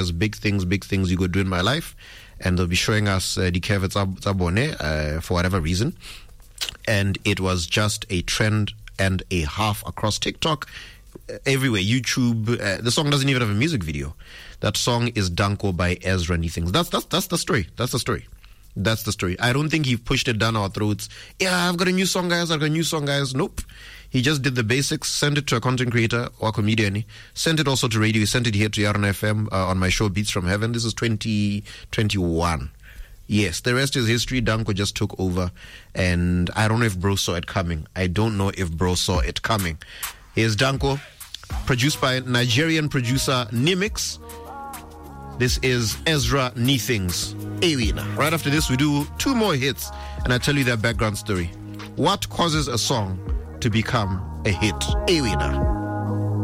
says, big things you go do in my life. And they'll be showing us Dikeve Tsabone for whatever reason. And it was just a trend and a half across TikTok, everywhere, YouTube. The song doesn't even have a music video. That song is Danko by Ezra Nithings. That's the story. That's the story. I don't think he pushed it down our throats. Yeah, I've got a new song, guys. Nope. He just did the basics, sent it to a content creator or comedian, sent it also to radio. He sent it here to Yaron FM on my show Beats from Heaven. This is 2021. Yes, the rest is history. Danko just took over, and I don't know if bro saw it coming. Here's Danko, produced by Nigerian producer Nimix. This is Ezra Nithings, Ewina. Right after this, we do 2 more hits, and I tell you their background story. What causes a song to become a hit? Ewina.